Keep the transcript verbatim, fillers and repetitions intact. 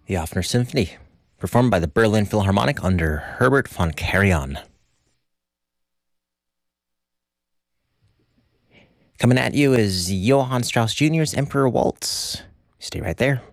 the Offner Symphony, performed by the Berlin Philharmonic under Herbert von Karajan. Coming at you is Johann Strauss Junior's Emperor Waltz. Stay right there.